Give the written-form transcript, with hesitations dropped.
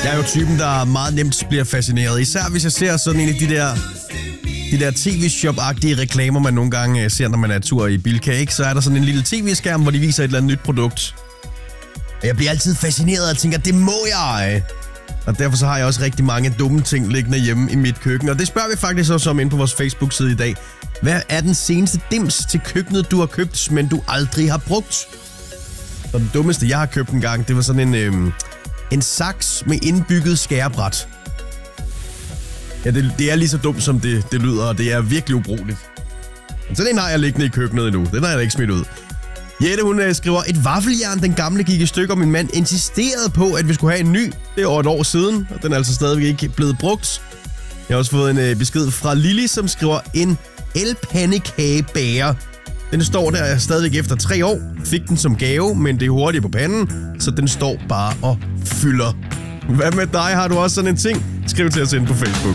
Jeg er jo typen, der meget nemt bliver fascineret. Især hvis jeg ser sådan en af de der tv-shop-agtige reklamer, man nogle gange ser, når man er tur i Bilka, ikke? Så er der sådan en lille tv-skærm, hvor de viser et eller andet nyt produkt. Og jeg bliver altid fascineret og tænker, det må jeg! Og derfor så har jeg også rigtig mange dumme ting liggende hjemme i mit køkken. Og det spørger vi faktisk også om inde på vores Facebook-side i dag. Hvad er den seneste dims til køkkenet, du har købt, men du aldrig har brugt? Og den dummeste, jeg har købt en gang, det var sådan en saks med indbygget skærebræt. Ja, det er lige så dumt, som det lyder, og det er virkelig ubrugeligt. Så den har jeg liggende i køkkenet endnu. Den har jeg da ikke smidt ud. Jette, hun skriver, et vaffeljern, den gamle gik i stykker. Min mand insisterede på, at vi skulle have en ny. Det er over et år siden, og den er altså stadigvæk ikke blevet brugt. Jeg har også fået en besked fra Lili, som skriver, en elpandekagebager. Den står der stadigvæk efter 3 år. Fik den som gave, men det er hurtigt på panden, så den står bare og fylder. Hvad med dig? Har du også sådan en ting? Skriv til os ind på Facebook.